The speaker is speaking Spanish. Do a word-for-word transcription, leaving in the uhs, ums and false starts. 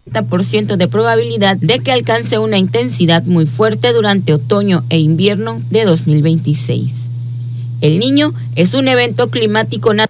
por ciento de probabilidad de que alcance una intensidad muy fuerte durante otoño e invierno de dos mil veintiséis. El Niño es un evento climático natural